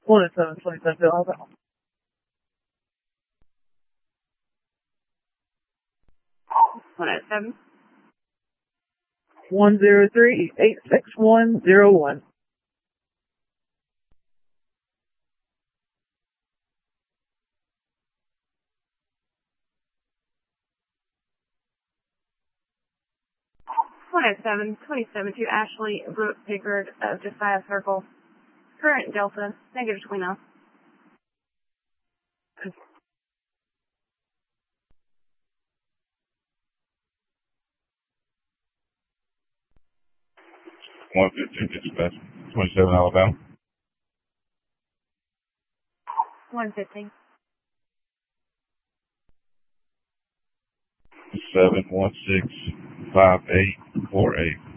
2727 Alabama. 107. 103-86101. 107, 2072 Ashley Brooke Pickard of Josiah Circle. Current Delta, negative 29. One 27 Alabama. 115. 7165848.